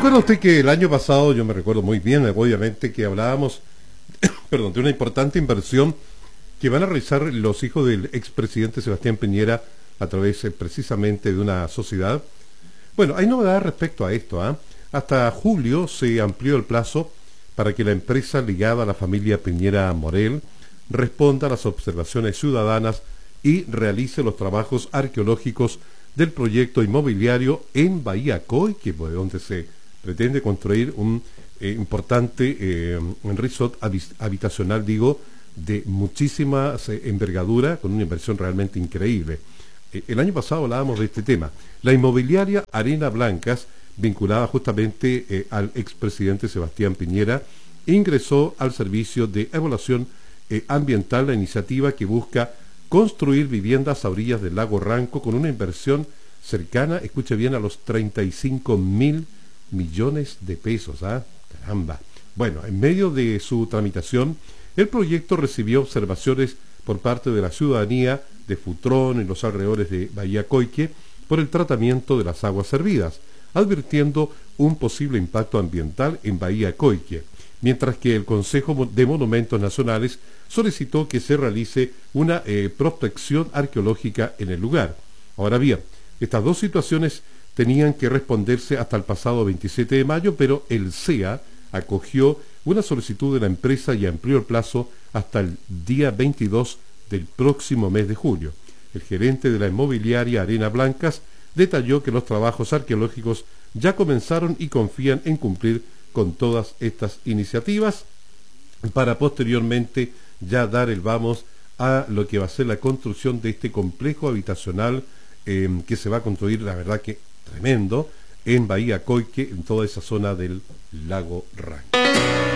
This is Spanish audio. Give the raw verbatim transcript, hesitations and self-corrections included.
recuerda usted que el año pasado, yo me recuerdo muy bien, obviamente, que hablábamos perdón, de una importante inversión que van a realizar los hijos del expresidente Sebastián Piñera a través eh, precisamente de una sociedad? Bueno, hay novedades respecto a esto. ¿eh? Hasta julio se amplió el plazo para que la empresa ligada a la familia Piñera Morel responda a las observaciones ciudadanas y realice los trabajos arqueológicos del proyecto inmobiliario en Bahía Coique, donde se pretende construir un eh, importante eh, un resort habitacional, digo, de muchísima eh, envergadura, con una inversión realmente increíble. Eh, el año pasado hablábamos de este tema. La inmobiliaria Arena Blancas, vinculada justamente eh, al expresidente Sebastián Piñera, ingresó al servicio de evaluación eh, ambiental la iniciativa que busca construir viviendas a orillas del lago Ranco con una inversión cercana, escuche bien, a los treinta y cinco mil millones de pesos. ¿ah? Caramba. Bueno, en medio de su tramitación, el proyecto recibió observaciones por parte de la ciudadanía de Futrón en los alrededores de Bahía Coique por el tratamiento de las aguas servidas, advirtiendo un posible impacto ambiental en Bahía Coique, mientras que el Consejo de Monumentos Nacionales solicitó que se realice una eh, prospección arqueológica en el lugar. Ahora bien, estas dos situaciones tenían que responderse hasta el pasado veintisiete de mayo, pero el C E A acogió una solicitud de la empresa y amplió el plazo hasta el día veintidós del próximo mes de julio. El gerente de la inmobiliaria Arena Blancas detalló que los trabajos arqueológicos ya comenzaron y confían en cumplir con todas estas iniciativas para posteriormente ya dar el vamos a lo que va a ser la construcción de este complejo habitacional eh, que se va a construir, la verdad que tremendo, en Bahía Coique, en toda esa zona del lago Ranco.